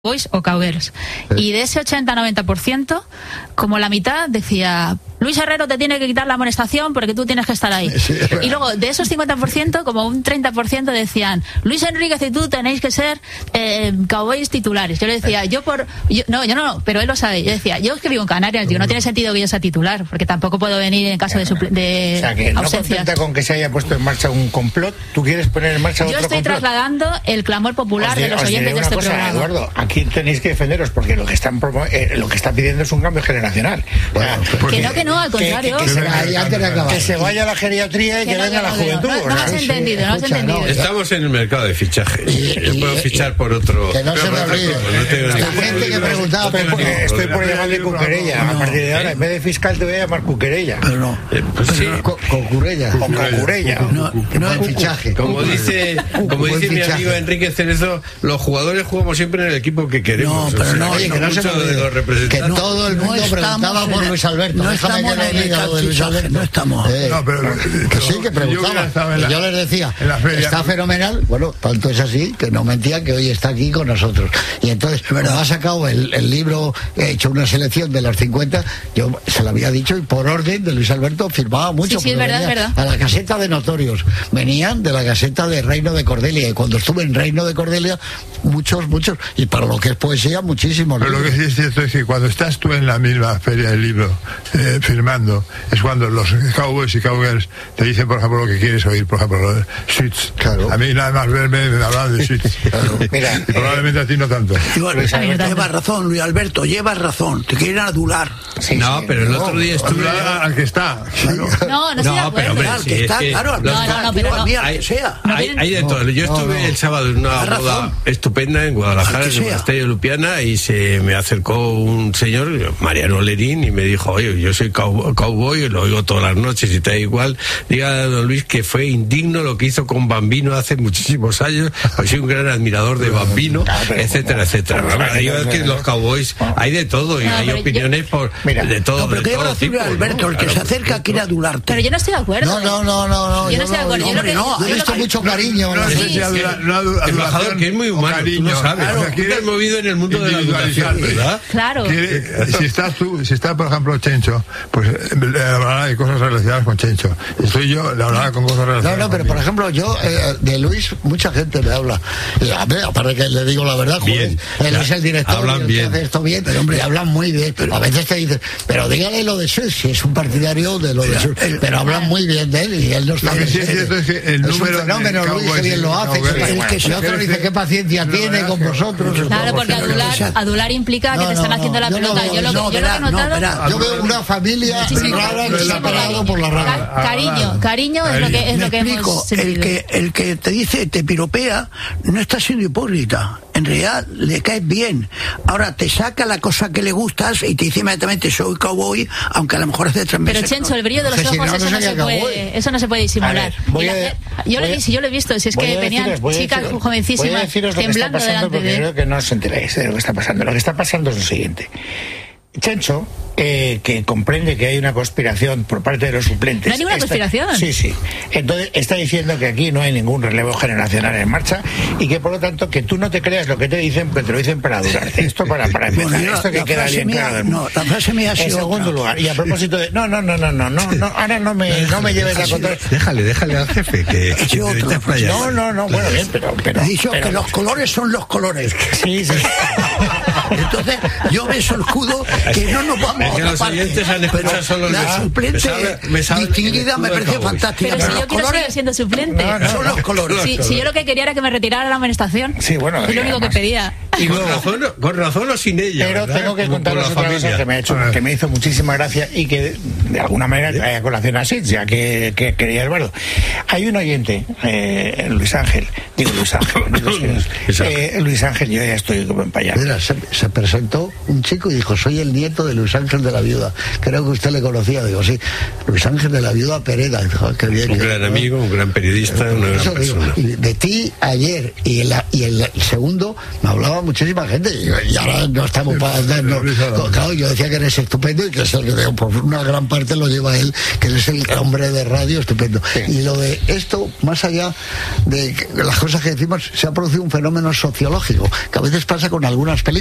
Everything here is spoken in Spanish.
Boys o Cowgirls. Y de ese 80-90%, como la mitad decía: Luis Herrero te tiene que quitar la amonestación porque tú tienes que estar ahí. Sí, y luego de esos 50%, como un 30% decían: Luis Enríquez y tú tenéis que ser Cowboys titulares. Yo le decía, no, pero él lo sabe. Yo decía, yo es que vivo en Canarias, digo, no tiene sentido que yo sea titular, porque tampoco puedo venir en caso de o sea, que no contenta con que se haya puesto en marcha un complot, tú quieres poner en marcha otro complot. Yo estoy trasladando el clamor popular de los oyentes de este programa. Eduardo, aquí tenéis que defenderos, porque lo que están pidiendo es un cambio generacional. Que no, al contrario. Que se vaya la geriatría y que venga la juventud. No has entendido, no has entendido. Estamos en el mercado de fichaje. Yo puedo fichar por otro. Que no se me olvide. La gente que preguntaba. Estoy por llamarle Cuquerella. A partir de ahora, en vez de fiscal, te voy a llamar Cuquerella. Pero no. Concurrella. O Concurella. No es fichaje. Como dice mi amigo Enrique Cerezo, los jugadores jugamos siempre en el equipo que queremos. No, pero no, oye, que no se me olvide. Que todo el mundo preguntaba por Luis Alberto. No estamos no estamos. Que sí, que preguntaba. Y yo les decía, está fenomenal. Bueno, tanto es así que no mentía que hoy está aquí con nosotros. Y entonces, cuando ha sacado el libro, he hecho una selección de los 50, yo se lo había dicho, y por orden de Luis Alberto firmaba mucho. Sí, es verdad. A la caseta de Notorios. Venían de la caseta de Reino de Cordelia. Y cuando estuve en Reino de Cordelia, muchos. Y para lo que es poesía, muchísimos. Pero lo que sí es cierto es que cuando estás tú en la misma feria del libro firmando, es cuando los Cowboys y Cowgirls te dicen, por ejemplo, lo que quieres oír, por ejemplo, lo de Suits. Claro. A mí nada más verme me hablan de Suits. Claro. Mira, y probablemente a ti no tanto. Llevas razón, Luis Alberto, llevas razón. Te quieren adular. Sí, no, pero el otro día estuve al que está. Claro. No estoy de acuerdo. Pero hombre, al que está, claro. Hay de todo. Yo estuve el sábado en una boda estupenda en Guadalajara, en el Monasterio de Lupiana, y se me acercó un señor, Mariano Lerín, y me dijo: oye, yo soy cowboy, lo oigo todas las noches y te da igual. Diga a don Luis que fue indigno lo que hizo con Bambino hace muchísimos años, pues soy un gran admirador de Bambino, etcétera. Yo es que los cowboys hay de todo, y hay opiniones de todo. Pero ¿qué va a decir Alberto? El que se acerca quiere adularte. Pero yo no estoy de acuerdo. No. Yo no estoy de acuerdo. Yo he visto mucho cariño. Embajador, que es muy humano, tú lo sabes. Tú te has movido en el mundo de la adulación, ¿verdad? Claro. Si está, por ejemplo, Chencho, pues le hablará de cosas relacionadas con Chencho. Estoy yo, le hablará con cosas relacionadas. No, pero por ejemplo, yo de Luis, mucha gente me habla. Aparte que le digo la verdad, joder, él es el director, hablan bien, hace esto bien, pero hombre, hablan muy bien. A veces te dicen, pero dígale lo de Suez, si es un partidario de lo de Suez, pero hablan muy bien de él, y él no está. Lo que sí es cierto es que el número un fenómeno, Luis, que bien lo hace. El otro dice qué paciencia tiene con vosotros. Claro, porque adular implica que te están haciendo la pelota. Yo lo que he notado. Yo veo una familia rara que se ha parado por la rama. Cariño es lo que hemos sentido. El que te dice, te piropea, no está siendo hipócrita. En realidad le caes bien. Ahora te saca la cosa que le gustas y te dice inmediatamente soy cowboy, aunque a lo mejor hace 3 meses. Pero Chencho, el brillo de los ojos, eso no se puede disimular. Yo lo he visto, si es que venían chicas jovencísimas temblando delante de él. Creo que no os enteráis de lo que está pasando. Lo que está pasando es lo siguiente. Chencho, que comprende que hay una conspiración por parte de los suplentes. ¿No hay ninguna conspiración? Sí. Entonces está diciendo que aquí no hay ningún relevo generacional en marcha, y que por lo tanto que tú no te creas lo que te dicen, porque te lo dicen para durarte. Esto para empezar. Esto que queda bien claro del mundo. La frase mía ha sido en segundo lugar, y a propósito de... No, ahora no me lleves la contra... Déjale al jefe que No, bueno, bien, pero... He dicho que los colores son los colores. Sí. Entonces, yo beso el escudo, que no nos vamos a los oyentes han escuchado solo la suplente distinguida me parece fantástica. Pero si yo quiero seguir siendo suplente. Son los colores. Si yo lo que quería era que me retirara la amonestación. Sí, bueno. Es lo único que pedía. Y con razón o sin ella. Pero ¿verdad? tengo que contaros otra cosa que me hizo muchísima gracia, y que de alguna manera trae a colación a Sitz, ya que quería Eduardo. Hay un oyente, Luis Ángel, yo ya estoy como en payaso. Mira, se presentó un chico y dijo: soy el nieto de Luis Ángel de la Viuda. Creo que usted le conocía. Digo, sí, Luis Ángel de la Viuda Pereda. Dijo, qué bien, un gran amigo, un gran periodista, una gran persona. Digo, de ti ayer y el segundo me hablaba llama muchísima gente y ahora no estamos para darnos. Claro, yo decía que eres estupendo y que por una gran parte lo lleva él, que él es el hombre de radio estupendo. Sí. Y lo de esto, más allá de las cosas que decimos, se ha producido un fenómeno sociológico que a veces pasa con algunas películas.